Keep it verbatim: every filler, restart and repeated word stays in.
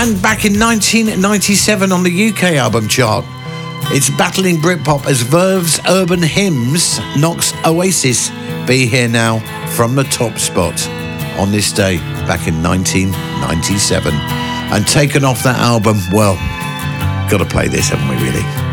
And back in nineteen ninety-seven on the U K album chart, it's battling Britpop as Verve's Urban Hymns knocks Oasis Be Here Now from the top spot on this day back in nineteen ninety-seven. And taken off that album, well, got to play this, haven't we, really?